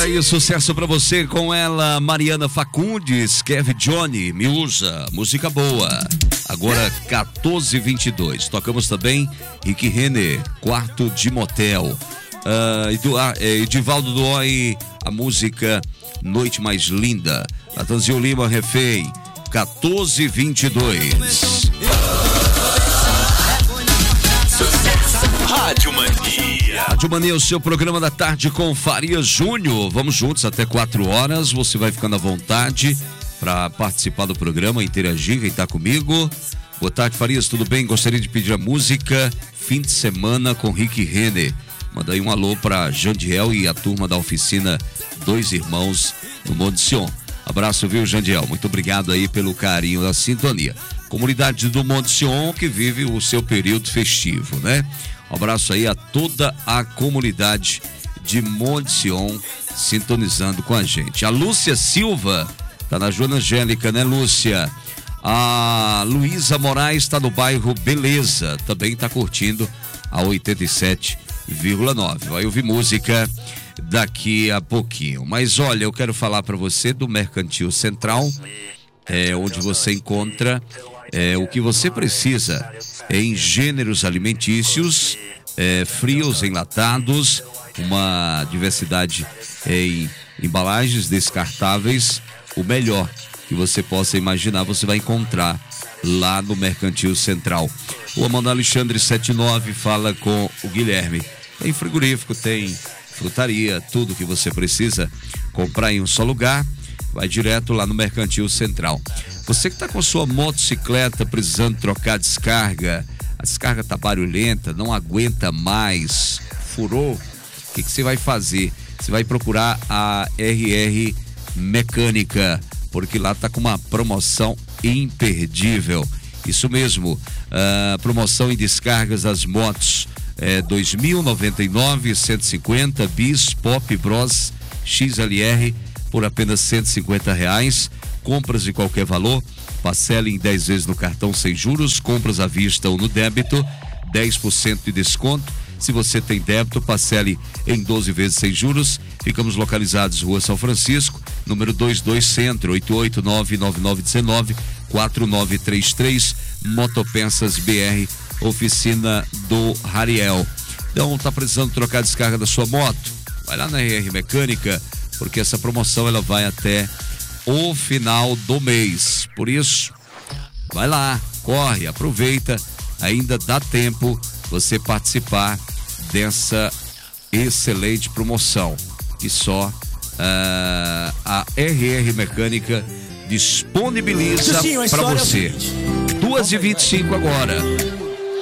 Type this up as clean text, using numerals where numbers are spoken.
aí, sucesso pra você com ela, Mariana Fagundes, Kevin Johnny, me usa, música boa. Agora 14h22, tocamos também Rick Renner, Quarto de Motel. Edivaldo Dói, a música Noite Mais Linda. Natanzio Lima, Refei, 14h22. Rádio Mania. Rádio Mania, o seu programa da tarde com Farias Júnior. Vamos juntos até 4 horas. Você vai ficando à vontade para participar do programa, interagir, quem tá comigo. Boa tarde, Farias, tudo bem? Gostaria de pedir a música Fim de Semana com Rick Renner. Manda aí um alô para Jandiel e a turma da oficina Dois Irmãos no Monte Sion. Abraço, viu, Jandiel? Muito obrigado aí pelo carinho da sintonia. Comunidade do Monte Sion que vive o seu período festivo, né? Um abraço aí a toda a comunidade de Monte Sion sintonizando com a gente. A Lúcia Silva tá na Joana Angélica, né, Lúcia? A Luísa Moraes está no bairro Beleza, também está curtindo a 87,9. Vai ouvir música daqui a pouquinho. Mas olha, eu quero falar para você do Mercantil Central, onde você encontra o que você precisa em gêneros alimentícios, frios, enlatados, uma diversidade em embalagens descartáveis, o melhor que você possa imaginar, você vai encontrar lá no Mercantil Central. O Amanda Alexandre 79 fala com o Guilherme. Tem frigorífico, tem frutaria, tudo que você precisa comprar em um só lugar, vai direto lá no Mercantil Central. Você que está com sua motocicleta precisando trocar a descarga está barulhenta, não aguenta mais, furou, o que você vai fazer? Você vai procurar a RR Mecânica, porque lá está com uma promoção imperdível. Isso mesmo, promoção em descargas das motos 2.099, 150 bis Pop Bros XLR por apenas R$150. Compras de qualquer valor, parcela em 10 vezes no cartão sem juros, compras à vista ou no débito, 10% de desconto. Se você tem débito, parcele em 12 vezes sem juros. Ficamos localizados Rua São Francisco, número 22 Centro, 889-9919-4933, Motopeças BR, oficina do Rariel. Então, tá precisando trocar a descarga da sua moto? Vai lá na RR Mecânica, porque essa promoção ela vai até o final do mês. Por isso, vai lá, corre, aproveita, ainda dá tempo você participar dessa excelente promoção que só a RR Mecânica disponibiliza para você. 2h25 agora.